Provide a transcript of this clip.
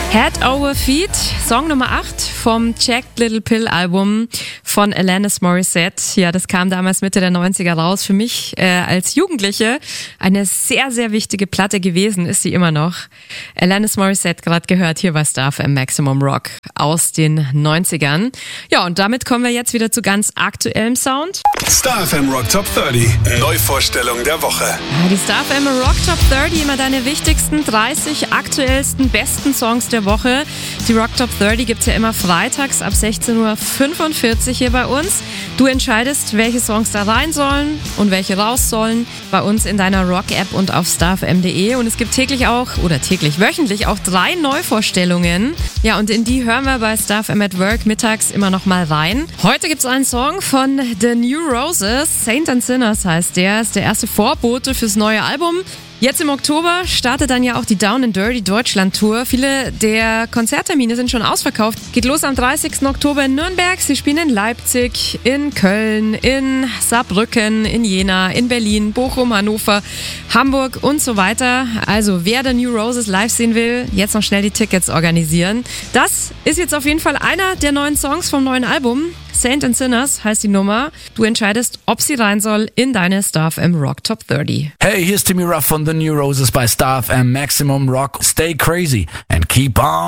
Head Over Feet, Song Nummer 8 vom Jagged Little Pill Album von Alanis Morissette. Ja, das kam damals Mitte der 90er raus. Für mich als Jugendliche eine sehr, sehr wichtige Platte gewesen, ist sie immer noch. Alanis Morissette, gerade gehört hier bei Star FM Maximum Rock aus den 90ern. Ja, und damit kommen wir jetzt wieder zu ganz aktuellem Sound. Star FM Rock Top 30, Neuvorstellung der Woche. Ja, die Star FM Rock Top 30, immer deine wichtigsten 30 aktuellsten, besten Songs der Woche. Die Rock Top 30 gibt's ja immer freitags ab 16:45 Uhr hier bei uns. Du entscheidest, welche Songs da rein sollen und welche raus sollen. Bei uns in deiner Rock-App und auf starfm.de. Und es gibt wöchentlich auch 3 Neuvorstellungen. Ja, und in die hören wir bei Star FM at Work mittags immer noch mal rein. Heute gibt's einen Song von The New Roses. Saints and Sinners heißt der. Ist der erste Vorbote fürs neue Album. Jetzt im Oktober startet dann ja auch die Down and Dirty Deutschland Tour. Viele der Konzerttermine sind schon ausverkauft. Geht los am 30. Oktober in Nürnberg. Sie spielen in Leipzig, in Köln, in Saarbrücken, in Jena, in Berlin, Bochum, Hannover, Hamburg und so weiter. Also wer The New Roses live sehen will, jetzt noch schnell die Tickets organisieren. Das ist jetzt auf jeden Fall einer der neuen Songs vom neuen Album. Saints and Sinners heißt die Nummer. Du entscheidest, ob sie rein soll in deine Star FM Rock Top 30. Hey, here's Timmy Ruff von The New Roses bei Star FM Maximum Rock. Stay crazy and keep on